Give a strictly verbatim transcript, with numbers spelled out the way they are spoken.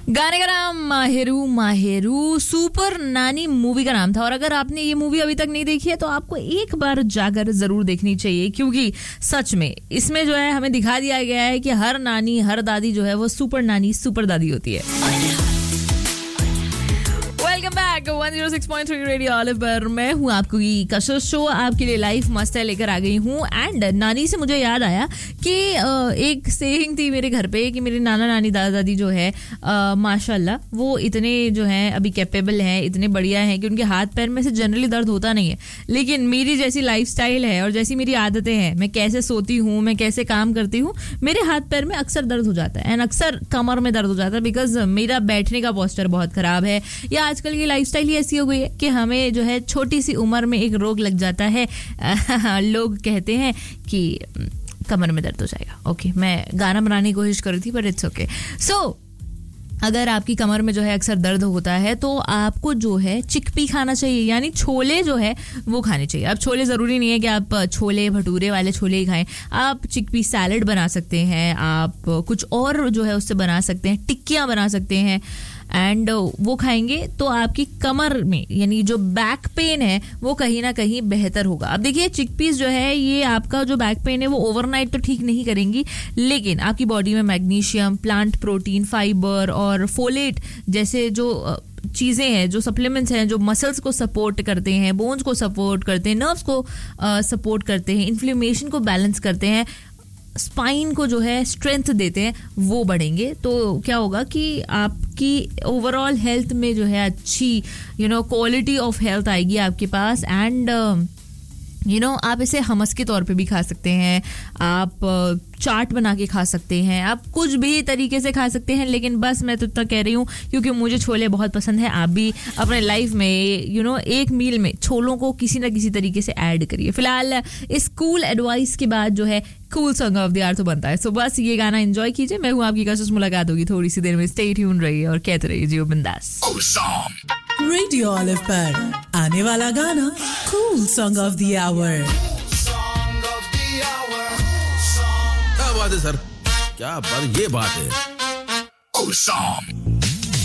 गाने का नाम माहिरू माहिरू सुपर नानी मूवी का नाम था। और अगर आपने ये मूवी अभी तक नहीं देखी है तो आपको एक बार जाकर जरूर देखनी चाहिए, क्योंकि सच में इसमें जो है हमें दिखा दिया गया है कि हर नानी हर दादी जो है वो सुपर नानी सुपर दादी होती है। Welcome back one oh six point three radio olive पर मैं हूँ आपको कशिश शो आपके लिए लाइफ मस्त है लेकर आ गई हूँ। एंड नानी से मुझे याद आया कि एक सेइंग थी मेरे घर पे कि मेरे नाना नानी दादा दादी जो है माशाल्लाह वो इतने जो हैं अभी कैपेबल हैं, इतने बढ़िया हैं कि उनके हाथ पैर में से जनरली दर्द होता नहीं है। लेकिन मेरी जैसी लाइफस्टाइल है और जैसी मेरी आदतें हैं, मैं कैसे सोती हूँ, मैं कैसे काम करती हूँ, मेरे हाथ पैर में अक्सर दर्द हो जाता है एंड अक्सर कमर में दर्द हो जाता है, बिकॉज मेरा बैठने का पोस्चर बहुत खराब है या आजकल की लाइफस्टाइल ही ऐसी हो गई है कि हमें जो है छोटी सी उम्र में एक रोग लग जाता है। लोग कहते हैं कि कमर में दर्द हो जाएगा। ओके okay, मैं गाना बनाने की कोशिश कर रही थी पर इट्स ओके। सो अगर आपकी कमर में जो है अक्सर दर्द होता है तो आपको जो है चिकपी खाना चाहिए, यानी छोले जो है वो खाने चाहिए। अब छोले ज़रूरी नहीं है कि आप छोले भटूरे वाले छोले ही खाएं, आप चिकपी सैलड बना सकते हैं, आप कुछ और जो है उससे बना सकते हैं, टिक्कियाँ बना सकते हैं एंड वो खाएंगे तो आपकी कमर में यानी जो बैक पेन है वो कहीं ना कहीं बेहतर होगा। अब देखिए चिकपीस जो है ये आपका जो बैक पेन है वो ओवरनाइट तो ठीक नहीं करेंगी, लेकिन आपकी बॉडी में मैग्नीशियम, प्लांट प्रोटीन, फाइबर और फोलेट जैसे जो चीज़ें हैं, जो सप्लीमेंट्स हैं, जो मसल्स को सपोर्ट करते हैं, बोन्स को सपोर्ट करते हैं, नर्व्स को सपोर्ट करते हैं, इन्फ्लेमेशन को बैलेंस करते हैं, स्पाइन को जो है स्ट्रेंथ देते हैं, वो बढ़ेंगे। तो क्या होगा कि आपकी ओवरऑल हेल्थ में जो है अच्छी you know quality of health आएगी आपके पास। एंड यू नो आप इसे हमस के तौर पे भी खा सकते हैं, आप चाट बना के खा सकते हैं, आप कुछ भी तरीके से खा सकते हैं। लेकिन बस मैं तो इतना कह रही हूँ क्योंकि मुझे छोले बहुत पसंद है, आप भी अपने लाइफ में यू नो एक मील में छोलों को किसी ना किसी तरीके से ऐड करिए। फिलहाल इस कूल एडवाइस के बाद जो है cool song of the our तो बनता है। सो बस ये गाना एंजॉय कीजिए। मैं हूँ आपकी कशिश, मुलाकात होगी थोड़ी सी देर में। स्टे ट्यून रहिए और कहते रहिए जियो बिंदास। रेडियो ऑलिव पर आने वाला गाना cool song of the our. क्या बात है सर, क्या बात, ये बात है।